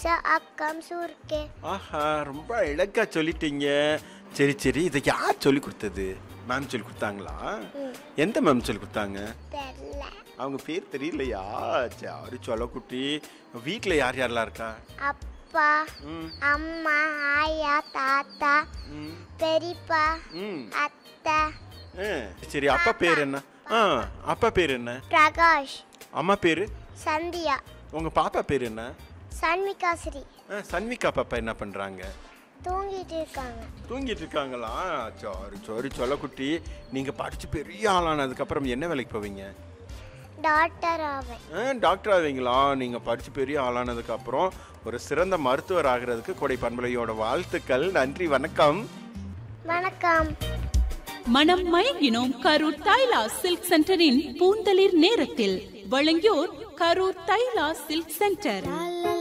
आप कम सूर के ஆஹா ரொம்ப அழகா சொல்லிட்டீங்க. சரி சரி, இதை யார் சொல்லி கொடுத்தது? மேம் சொல்லி கொடுத்தாங்களா? எந்த மேம் சொல்லி கொடுத்தாங்க? தெரியல. அவங்க பேர் தெரியலையா? சரி சொல்லக்குட்டி. வீட்டில் யார் யாரெல்லாம் இருக்கா? அப்பா, அம்மா, ஆயா, தாத்தா, பெரியப்பா, அத்தை. சரி, அப்பா பேர் என்ன? அப்பா பேர் என்ன? பிரகாஷ். அம்மா பேரு? சந்தியா. உங்க பாப்பா பேர் என்ன? சன்விகா ஸ்ரீ. சன்விகா பாப்பா என்ன பண்றாங்க? தூங்கிட்டு இருக்காங்க. தூங்கிட்டு இருக்காங்களா? சரி சரி சொல்லக்குட்டி. நீங்க படிச்சு பெரிய ஆளானதுக்கு அப்புறம் என்ன வேலைக்கு போவீங்க? டாக்டர் ஆவேன். டாக்டர் ஆவீங்களா? நீங்க படிச்சு பெரிய ஆளானதுக்கு அப்புறம் ஒரு சிறந்த மருத்துவர் ஆகிறதுக்கு கொடை பண்பலையோட வாழ்த்துக்கள். நன்றி, வணக்கம். வணக்கம். மனம் மயங்கினோம் கரூர் தைலா சில்க் சென்டரின் பூந்தளிர் நேரத்தில் வழங்கியோர் கரூர் தைலா சில்க் சென்டர்.